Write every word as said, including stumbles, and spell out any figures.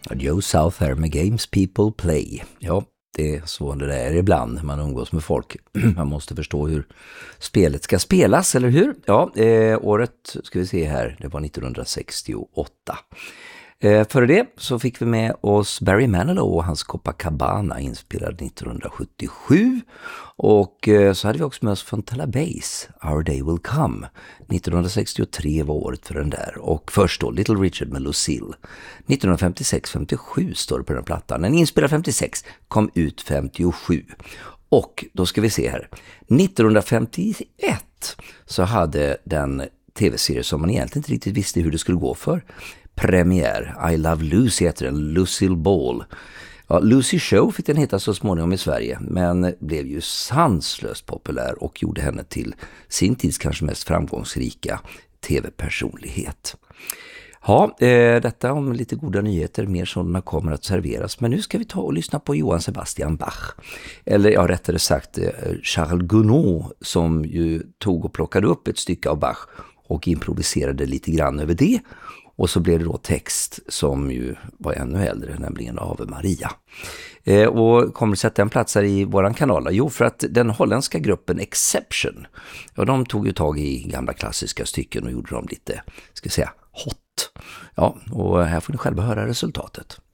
Joe South här med Games People Play. Ja, det är så det är ibland när man umgås med folk. Man måste förstå hur spelet ska spelas, eller hur? Ja, eh, året ska vi se här, det var nittonhundrasextioåtta. Eh, före det så fick vi med oss Barry Manilow och hans Copacabana inspelad nittonhundrasjuttiosju. Och eh, så hade vi också med oss Fontella Bass, Our Day Will Come. nittonhundrasextiotre var året för den där. Och först då Little Richard med Lucille. nittonhundrafemtiosex femtiosju står det på den plattan. Den inspelad femtiosex, kom ut femtiosju. Och då ska vi se här. nittonhundrafemtioett så hade den tv-serie som man egentligen inte riktigt visste hur det skulle gå för premiär. I Love Lucy heter den, Lucille Ball. Ja, Lucy Show fick den heta så småningom i Sverige, men blev ju sanslöst populär och gjorde henne till sin tids kanske mest framgångsrika tv-personlighet. Ja, eh, detta om lite goda nyheter, mer sådana kommer att serveras. Men nu ska vi ta och lyssna på Johann Sebastian Bach. Eller ja, rättare sagt eh, Charles Gounod, som ju tog och plockade upp ett stycke av Bach och improviserade lite grann över det. Och så blev det då text som ju var ännu äldre, nämligen Ave Maria. Eh, och kommer sätta en plats här i våran kanal. Jo, för att den holländska gruppen Exception, ja, de tog ju tag i gamla klassiska stycken och gjorde dem lite, ska jag säga, hot. Ja, och här får ni själva höra resultatet.